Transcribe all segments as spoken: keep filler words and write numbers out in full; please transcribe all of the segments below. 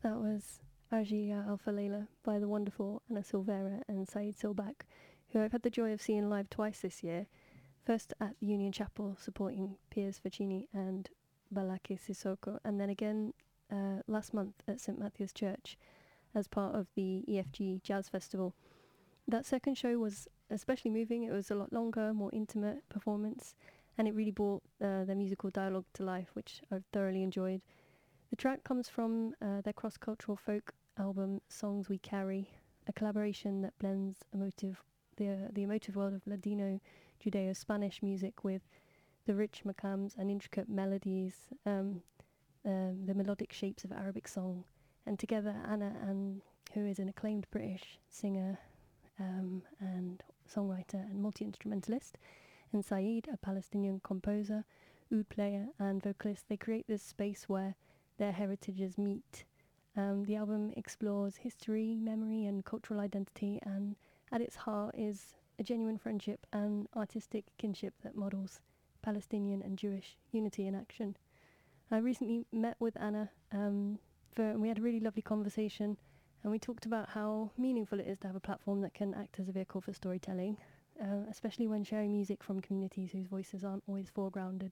That was Argia Alpha Layla by the wonderful Anna Silvera and Saeed Silbak, who I've had the joy of seeing live twice this year. First at the Union Chapel supporting Piers Faccini and Balake Sissoko, and then again uh, last month at St Matthew's Church as part of the E F G Jazz Festival. That second show was especially moving. It was a lot longer, more intimate performance, and it really brought uh, their musical dialogue to life, which I've thoroughly enjoyed. The track comes from uh, their cross-cultural folk album Songs We Carry, a collaboration that blends emotive, the, uh, the emotive world of Ladino, Judeo-Spanish music with the rich maqams and intricate melodies, um, um, the melodic shapes of Arabic song. And together, Anna, and who is an acclaimed British singer um, and songwriter and multi-instrumentalist, and Saeed, a Palestinian composer, oud player and vocalist, they create this space where their heritages meet. Um, the album explores history, memory and cultural identity, and at its heart is a genuine friendship and artistic kinship that models Palestinian and Jewish unity in action. I recently met with Anna um, for, and we had a really lovely conversation, and we talked about how meaningful it is to have a platform that can act as a vehicle for storytelling, uh, especially when sharing music from communities whose voices aren't always foregrounded.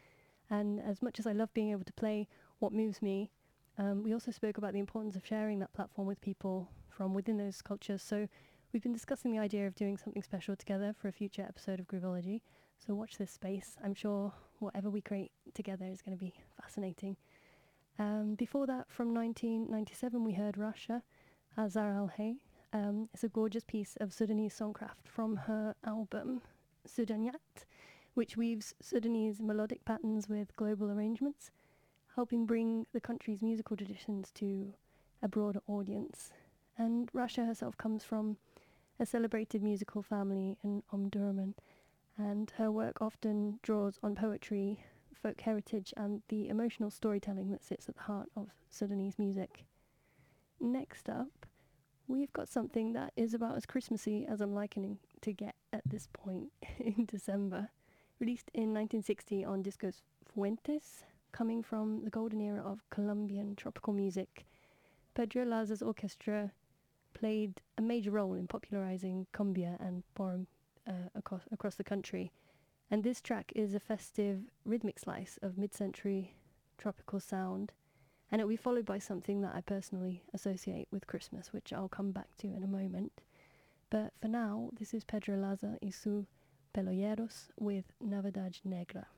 And as much as I love being able to play what moves me, um, we also spoke about the importance of sharing that platform with people from within those cultures. So we've been discussing the idea of doing something special together for a future episode of Groovology. So watch this space. I'm sure whatever we create together is going to be fascinating. Um, before that, from nineteen ninety-seven, we heard Rasha, Azar Al-Hay. Um, it's a gorgeous piece of Sudanese songcraft from her album Sudaniyat, which weaves Sudanese melodic patterns with global arrangements, helping bring the country's musical traditions to a broader audience. And Rasha herself comes from a celebrated musical family in Omdurman, and her work often draws on poetry, folk heritage, and the emotional storytelling that sits at the heart of Sudanese music. Next up, we've got something that is about as Christmassy as I'm likening to get at this point in December. Released in nineteen sixty on Discos Fuentes, coming from the golden era of Colombian tropical music, Pedro Laza's orchestra played a major role in popularizing cumbia and porrom uh, across, across the country. And this track is a festive rhythmic slice of mid-century tropical sound, and it will be followed by something that I personally associate with Christmas, which I'll come back to in a moment. But for now, this is Pedro Laza y su Pelolleros with Navidad Negra.